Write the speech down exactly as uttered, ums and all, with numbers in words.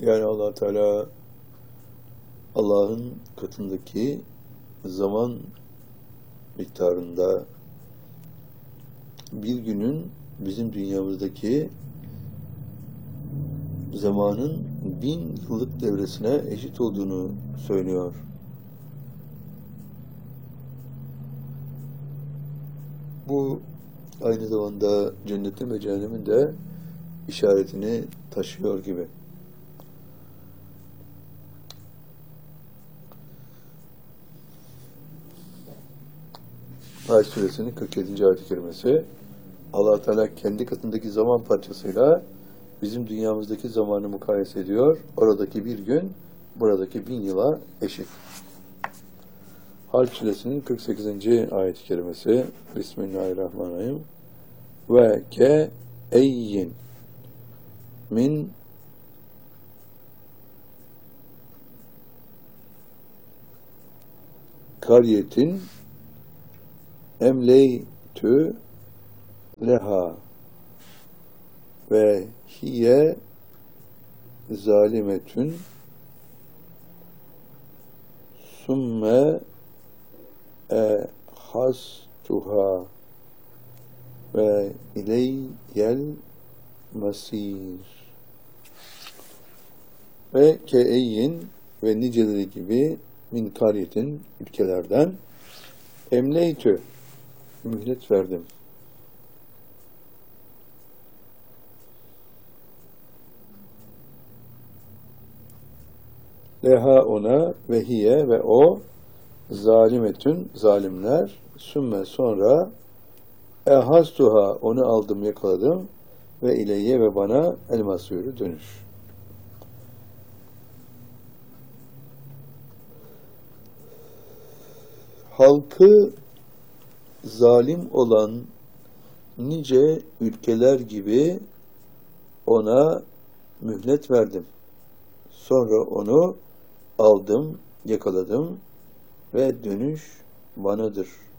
Yani Allah Teala Allah'ın katındaki zaman miktarında bir günün bizim dünyamızdaki zamanın bin yıllık devresine eşit olduğunu söylüyor. Bu aynı zamanda cennetin ve cehennemin de işaretini taşıyor gibi. Hac suresinin kırk yedinci ayet-i kerimesi, Allah Teala kendi katındaki zaman parçasıyla bizim dünyamızdaki zamanı mukayese ediyor. Oradaki bir gün buradaki bin yıla eşit. Hac suresinin kırk sekizinci ayet-i kerimesi, Bismillahirrahmanirrahim. Ve ke eyyin min kariyetin emleytü leha ve hiye zalimetün sümme e hastuha ve ileyyel masir. Ve keeyyin ve niceleri gibi min kariyetin ülkelerden emleytü mühlet verdim. Leha ona ve hiye ve o zalimetün zalimler sümme sonra ehastuha onu aldım yakaladım ve ileyye ve bana el masûrü dönüş. Halkı zalim olan nice ülkeler gibi ona mühlet verdim. Sonra onu aldım, yakaladım ve dönüş banadır.